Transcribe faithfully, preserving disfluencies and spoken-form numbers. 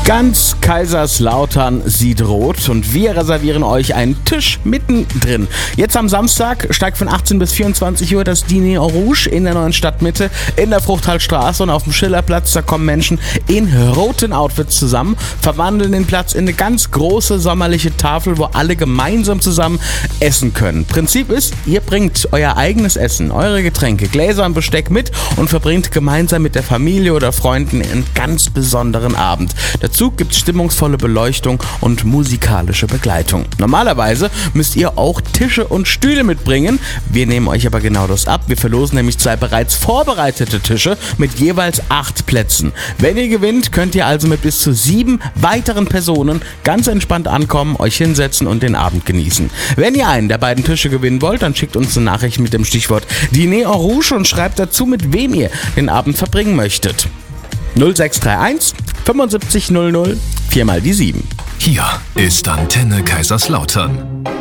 Ganz Kaiserslautern sieht rot und wir reservieren euch einen Tisch mittendrin. Jetzt am Samstag steigt von achtzehn bis vierundzwanzig Uhr das Diner au Rouge in der neuen Stadtmitte in der Fruchthaltstraße und auf dem Schillerplatz. Da kommen Menschen in roten Outfits zusammen, verwandeln den Platz in eine ganz große sommerliche Tafel, wo alle gemeinsam zusammen essen können. Prinzip ist, ihr bringt euer eigenes Essen, eure Getränke, Gläser und Besteck mit und verbringt gemeinsam mit der Familie oder Freunden einen ganz besonderen Abend. Dazu gibt es stimmungsvolle Beleuchtung und musikalische Begleitung. Normalerweise müsst ihr auch Tische und Stühle mitbringen. Wir nehmen euch aber genau das ab. Wir verlosen nämlich zwei bereits vorbereitete Tische mit jeweils acht Plätzen. Wenn ihr gewinnt, könnt ihr also mit bis zu sieben weiteren Personen ganz entspannt ankommen, euch hinsetzen und den Abend genießen. Wenn ihr einen der beiden Tische gewinnen wollt, dann schickt uns eine Nachricht mit dem Stichwort Diner au Rouge und schreibt dazu, mit wem ihr den Abend verbringen möchtet. null sechs drei eins fünfundsiebzig null null vier mal die sieben. Hier ist Antenne Kaiserslautern.